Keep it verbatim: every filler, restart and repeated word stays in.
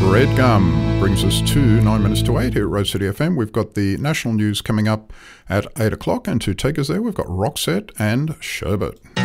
Red Gum brings us to nine minutes to eight here at Rose City F M. We've got the national news coming up at eight o'clock, and to take us there, we've got Roxette and Sherbet.